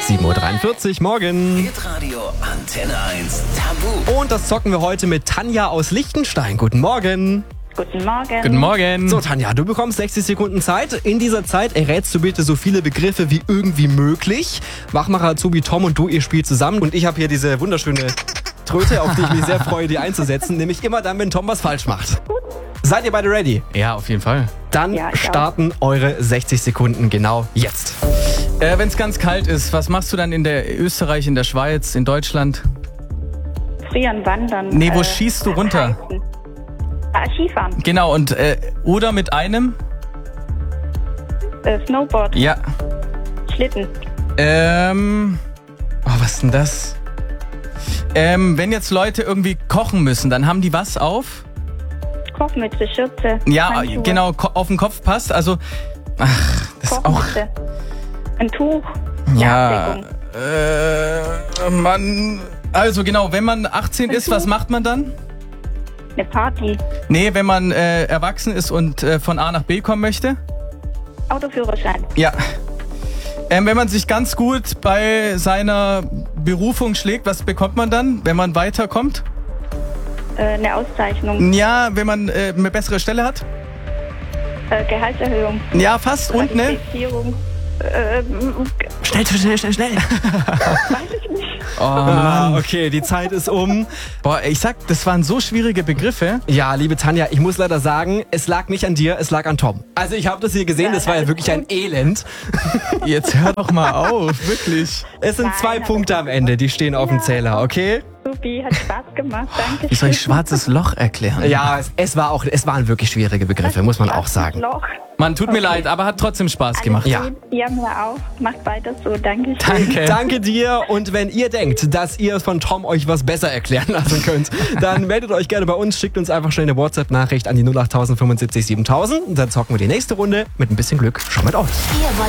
7.43 Uhr, morgen. Hitradio Antenne 1 Tabu. Und das zocken wir heute mit Tanja aus Liechtenstein. Guten Morgen. Guten Morgen. Guten Morgen. So, Tanja, du bekommst 60 Sekunden Zeit. In dieser Zeit errätst du bitte so viele Begriffe wie irgendwie möglich. Wachmacher Azubi Tom und du, ihr spielt zusammen. Und ich habe hier diese wunderschöne Tröte, auf die ich mich sehr freue, die einzusetzen. Nämlich immer dann, wenn Tom was falsch macht. Seid ihr beide ready? Ja, auf jeden Fall. Dann Ja, ich starten eure 60 Sekunden genau jetzt. Wenn es ganz kalt ist, was machst du dann in der Österreich, in der Schweiz, in Deutschland? Frieren, wandern. Nee, wo schießt du runter? Reisen. Skifahren. Genau, und oder mit einem? Snowboard. Ja. Schlitten. Was ist denn das? Wenn jetzt Leute irgendwie kochen müssen, dann haben die was auf? Kochmütze, Schürze. Ja, Handschuhe. genau, auf den Kopf passt. Also, das ist auch... Kochmütze. Ein Tuch. Ja, Abdeckung. Mann... Also genau, wenn man 18 ist, was macht man dann? Eine Party. Nee, wenn man erwachsen ist und von A nach B kommen möchte? Autoführerschein. Ja. Wenn man sich ganz gut bei seiner Berufung schlägt, was bekommt man dann, wenn man weiterkommt? Eine Auszeichnung. Ja, wenn man eine bessere Stelle hat? Gehaltserhöhung. Ja, fast. Und, ne? Qualifizierung. Schnell. Weiß ich nicht. Oh, Mann. Okay, die Zeit ist um. Boah, ich sag, das waren so schwierige Begriffe. Ja, liebe Tanja, ich muss leider sagen, es lag nicht an dir, es lag an Tom. Also ich habe das hier gesehen, das war ja wirklich ein Elend. Jetzt hör doch mal auf, wirklich. Es sind 2 Punkte am Ende, die stehen auf dem Zähler, okay? Supi, hat Spaß gemacht. Danke. Wie soll ich schwarzes Loch erklären? Ja, es waren wirklich schwierige Begriffe, muss man auch sagen. Loch. Mann, tut mir leid, aber hat trotzdem Spaß gemacht. Ja. Ja, mir auch. Macht weiter so. Dankeschön. Danke. Danke dir, und wenn ihr denkt, dass ihr von Tom euch was besser erklären lassen könnt, dann meldet euch gerne bei uns, schickt uns einfach schnell eine WhatsApp-Nachricht an die 08075 7000 und dann zocken wir die nächste Runde mit ein bisschen Glück schon mit euch. Ihr wollt